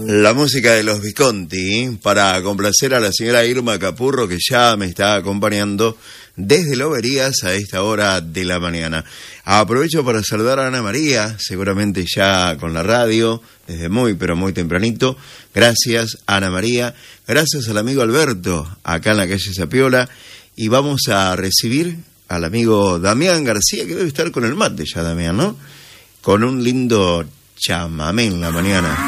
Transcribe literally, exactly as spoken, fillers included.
La música de los Visconti para complacer a la señora Irma Capurro, que ya me está acompañando desde Loberías a esta hora de la mañana. Aprovecho para saludar a Ana María, seguramente ya con la radio, desde muy pero muy tempranito. Gracias, Ana María. Gracias al amigo Alberto, acá en la calle Zapiola. Y vamos a recibir al amigo Damián García, que debe estar con el mate ya, Damián, ¿no? Con un lindo chamamé en la mañana.